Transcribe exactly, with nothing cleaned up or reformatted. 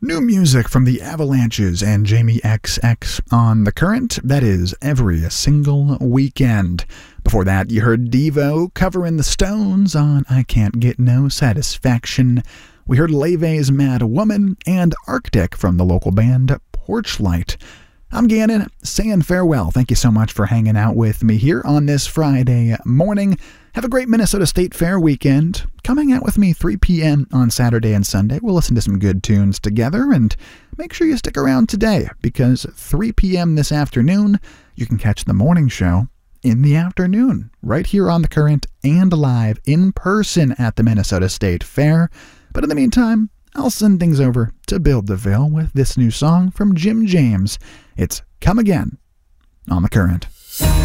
New music from the Avalanches and Jamie X X on The Current. That is every single weekend. Before that, you heard Devo covering the Stones on I Can't Get No Satisfaction. We heard Leve's Mad Woman and Arctic from the local band Porchlight. I'm Gannon, saying farewell. Thank you so much for hanging out with me here on this Friday morning. Have a great Minnesota State Fair weekend. Come hang out with me three p.m. on Saturday and Sunday. We'll listen to some good tunes together, and make sure you stick around today, because three p.m. this afternoon, you can catch the morning show in the afternoon, right here on The Current and live in person at the Minnesota State Fair. But in the meantime, I'll send things over to Build the Veil with this new song from Jim James. It's Come Again on The Current.